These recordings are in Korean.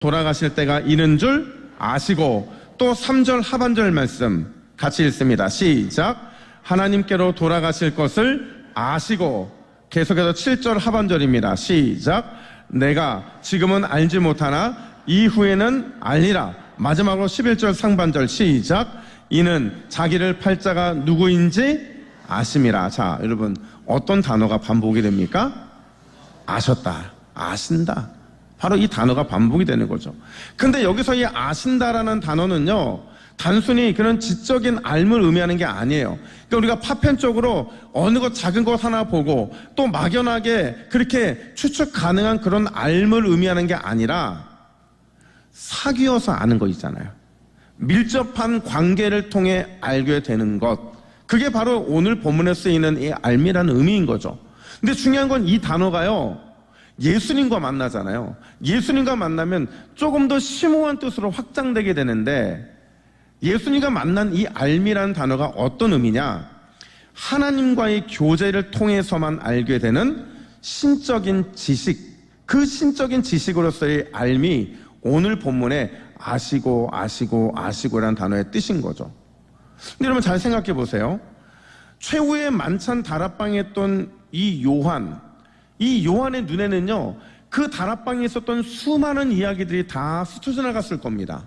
돌아가실 때가 이른 줄 아시고, 또 3절 하반절 말씀 같이 읽습니다. 시작. 하나님께로 돌아가실 것을 아시고, 계속해서 7절 하반절입니다. 시작. 내가 지금은 알지 못하나 이후에는 알리라. 마지막으로 11절 상반절 시작. 이는 자기를 팔 자가 누구인지 아심이라. 자, 여러분, 어떤 단어가 반복이 됩니까? 아셨다, 아신다. 바로 이 단어가 반복이 되는 거죠. 근데 여기서 이 아신다라는 단어는요, 단순히 그런 지적인 알을 의미하는 게 아니에요. 그러니까 우리가 파편적으로 어느 것 작은 것 하나 보고 또 막연하게 그렇게 추측 가능한 그런 알을 의미하는 게 아니라 사귀어서 아는 거 있잖아요. 밀접한 관계를 통해 알게 되는 것. 그게 바로 오늘 본문에 쓰이는 이 알미라는 의미인 거죠. 근데 중요한 건 이 단어가요, 예수님과 만나잖아요. 예수님과 만나면 조금 더 심오한 뜻으로 확장되게 되는데, 예수님과 만난 이 알미라는 단어가 어떤 의미냐? 하나님과의 교제를 통해서만 알게 되는 신적인 지식, 그 신적인 지식으로서의 알미, 오늘 본문에 아시고라는 단어의 뜻인 거죠. 근데 여러분 잘 생각해 보세요. 최후의 만찬 다락방에 있던 이 요한의 눈에는요, 그 다락방에 있었던 수많은 이야기들이 다 스쳐 지나갔을 겁니다.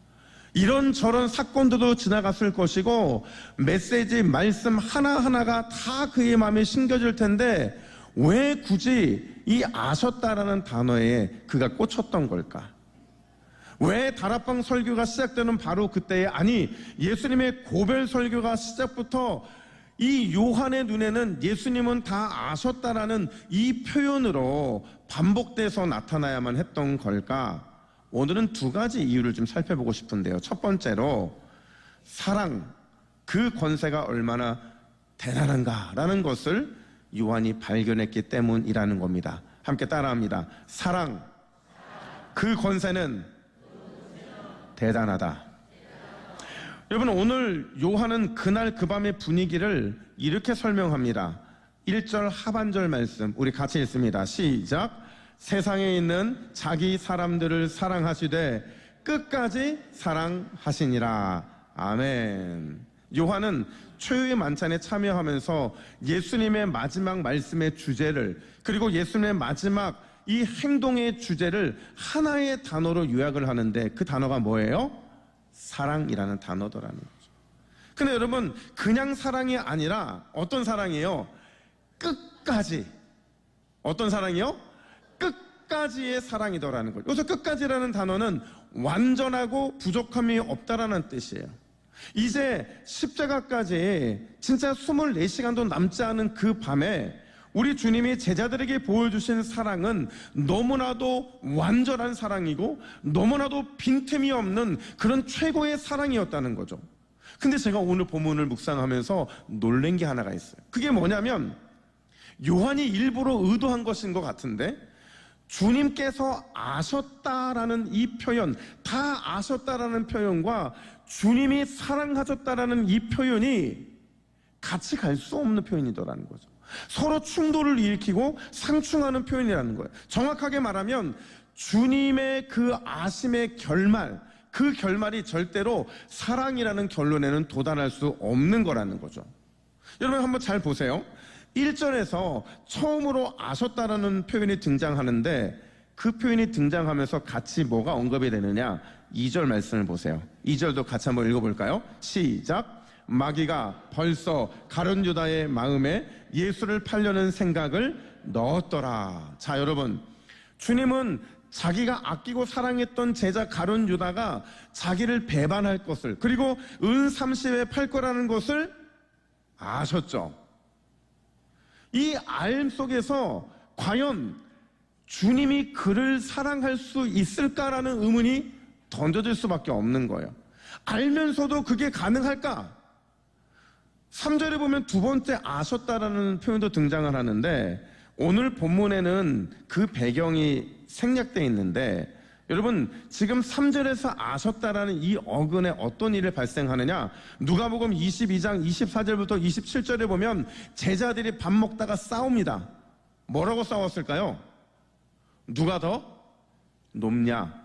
이런저런 사건들도 지나갔을 것이고, 메시지, 말씀 하나하나가 다 그의 마음에 심겨질 텐데, 왜 굳이 이 아셨다라는 단어에 그가 꽂혔던 걸까? 왜 다락방 설교가 시작되는 바로 그때에, 아니 예수님의 고별 설교가 시작부터 이 요한의 눈에는 예수님은 다 아셨다라는 이 표현으로 반복돼서 나타나야만 했던 걸까? 오늘은 두 가지 이유를 좀 살펴보고 싶은데요. 첫 번째로, 사랑, 그 권세가 얼마나 대단한가라는 것을 요한이 발견했기 때문이라는 겁니다. 함께 따라합니다. 사랑, 그 권세는 대단하다. 여러분, 오늘 요한은 그날 그 밤의 분위기를 이렇게 설명합니다. 1절 하반절 말씀 우리 같이 읽습니다. 시작. 세상에 있는 자기 사람들을 사랑하시되 끝까지 사랑하시니라. 아멘. 요한은 최후의 만찬에 참여하면서 예수님의 마지막 말씀의 주제를, 그리고 예수님의 마지막 이 행동의 주제를 하나의 단어로 요약을 하는데, 그 단어가 뭐예요? 사랑이라는 단어더라는 거죠. 근데 여러분, 그냥 사랑이 아니라 어떤 사랑이에요? 끝까지. 어떤 사랑이요? 끝까지의 사랑이더라는 거죠. 여기서 끝까지라는 단어는 완전하고 부족함이 없다라는 뜻이에요. 이제 십자가까지 진짜 24시간도 남지 않은 그 밤에 우리 주님이 제자들에게 보여주신 사랑은 너무나도 완전한 사랑이고 너무나도 빈틈이 없는 그런 최고의 사랑이었다는 거죠. 근데 제가 오늘 본문을 묵상하면서 놀란 게 하나가 있어요. 그게 뭐냐면, 요한이 일부러 의도한 것인 것 같은데, 주님께서 아셨다라는 이 표현, 다 아셨다라는 표현과 주님이 사랑하셨다라는 이 표현이 같이 갈 수 없는 표현이더라는 거죠. 서로 충돌을 일으키고 상충하는 표현이라는 거예요. 정확하게 말하면 주님의 그 아심의 결말, 그 결말이 절대로 사랑이라는 결론에는 도달할 수 없는 거라는 거죠. 여러분 한번 잘 보세요. 1절에서 처음으로 아셨다라는 표현이 등장하는데, 그 표현이 등장하면서 같이 뭐가 언급이 되느냐? 2절 말씀을 보세요. 2절도 같이 한번 읽어볼까요? 시작. 마귀가 벌써 가룟 유다의 마음에 예수를 팔려는 생각을 넣었더라. 자, 여러분, 주님은 자기가 아끼고 사랑했던 제자 가룟 유다가 자기를 배반할 것을, 그리고 은 30에 팔 거라는 것을 아셨죠. 이 알 속에서 과연 주님이 그를 사랑할 수 있을까라는 의문이 던져질 수밖에 없는 거예요. 알면서도 그게 가능할까? 3절에 보면 두 번째 아셨다라는 표현도 등장을 하는데, 오늘 본문에는 그 배경이 생략되어 있는데, 여러분 지금 3절에서 아셨다라는 이 어근에 어떤 일이 발생하느냐? 누가복음 22장 24절부터 27절에 보면 제자들이 밥 먹다가 싸웁니다. 뭐라고 싸웠을까요? 누가 더 높냐?